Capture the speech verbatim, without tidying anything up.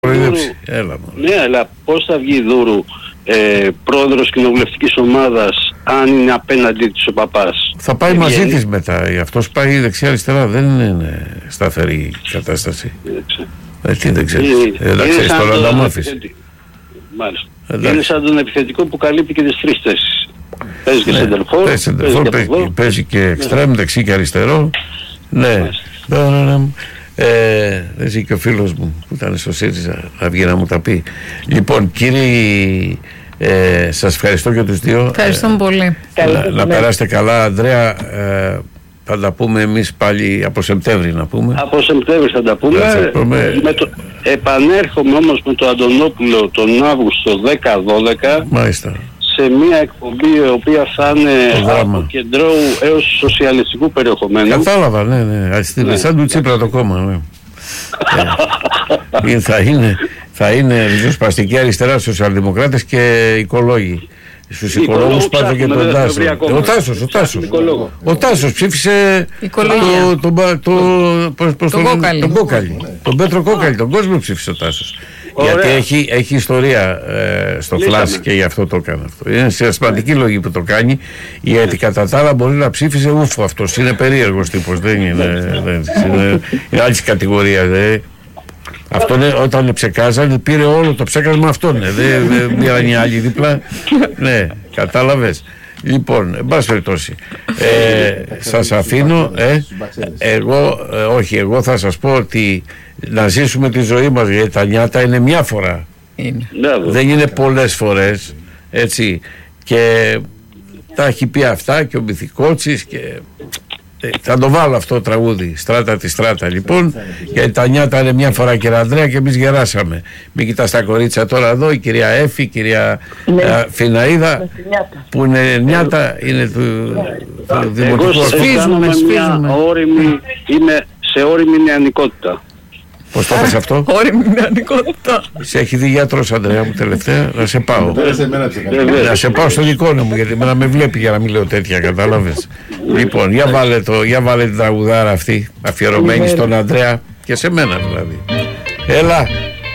Έλα, ναι, αλλά πώς θα βγει Δούρου ε, πρόεδρος κοινοβουλευτικής ομάδας αν είναι απέναντί της ο παπάς? Θα πάει μαζί βγαίνει της μετά. Αυτός πάει δεξιά-αριστερά. Δεν είναι σταθερή η κατάσταση. Ε, τι δεν ξέρεις. Εντάξει, στο Λανταμόφης. Μάλιστα. Εντάξει. Είναι σαν τον επιθετικό που καλύπτει και τις τρεις θέσεις. Παίζει και σεντερφόρ, παίζει, παίζει και εξτρέμ, δεξί και αριστερό. Ναι. Ε, δεν ζει και ο φίλος μου που ήταν στο ΣΥΡΙΖΑ να βγει να μου τα πει. Λοιπόν, κύριοι, ε, σας ευχαριστώ και τους δύο. Ευχαριστώ ε, πολύ. Να, να περάσετε καλά, Ανδρέα. Ε, θα τα πούμε εμείς πάλι από Σεπτέμβρη, να πούμε. Από Σεπτέμβρη θα τα πούμε. Θα πούμε... Με το... Επανέρχομαι όμως με τον Αντωνόπουλο τον Αύγουστο δέκα δώδεκα. Μάλιστα. Σε μια εκπομπή η οποία θα είναι από κεντρώου έως σοσιαλιστικού περιεχομένου. Κατάλαβα, ναι, ναι. ναι. Σαν του Τσίπρα το κόμμα, ναι. ε, θα είναι, θα είναι ριζοσπαστική αριστερά στους σοσιαλδημοκράτες και οικολόγοι. Στους οικολόγους πάτε και τον Τάσο. Ο Τάσος, ο Τάσος. Ο Τάσος ψήφισε τον Κόκαλη. Τον Πέτρο Κόκαλη, τον κόσμο ψήφισε ο Τάσος. Γιατί έχει, έχει ιστορία ε, στο φλάσ και γι' αυτό το έκανε αυτό. Είναι συναισθηματική λόγη που το κάνει, γιατί κατά τα άλλα μπορεί να ψήφισε ούφο αυτός. Είναι περίεργος τύπος, δεν είναι, δεν, είναι, είναι άλλη κατηγορία. Δε. Αυτό είναι, όταν ψεκάζανε πήρε όλο το ψέκασμα αυτόν. Δεν δε, πήραν οι άλλοι δίπλα. Ναι, κατάλαβες. Λοιπόν, εν πάση περιπτώσει, ε, σας αφήνω. Ε, εγώ, ε, όχι, εγώ θα σας πω ότι να ζήσουμε τη ζωή μας, γιατί τα νιάτα είναι μια φορά. Είναι. Δεν είναι πολλές φορές, έτσι. Και τα έχει πει αυτά και ο Μυθικότσης και... Ε, θα το βάλω αυτό το τραγούδι, Στράτα τη Στράτα, λοιπόν, γιατί τα νιάτα είναι μια φορά, κύριε Ανδρέα, και εμείς γεράσαμε. Μην κοιτάς τα κορίτσια τώρα εδώ, η κυρία Έφη, η κυρία ναι. ε, Φιναίδα, που είναι νιάτα, είναι του, ναι. του δημοτικού. Σφίζουμε, σφίζουμε. Όριμη, είμαι σε όριμη νεανικότητα. Πώς το πες αυτό? Όριμη νεανικότητα. Σε έχει δει γιατρός, Ανδρέα μου, τελευταία, να σε πάω. Να σε πάω στο δικό μου, γιατί να με βλέπει για να μην λέω τέτοια, κατάλαβες. Λοιπόν, για βάλε, το, για βάλε την τραγουδάρα αυτή, αφιερωμένη στον Ανδρέα και σε μένα δηλαδή. Έλα.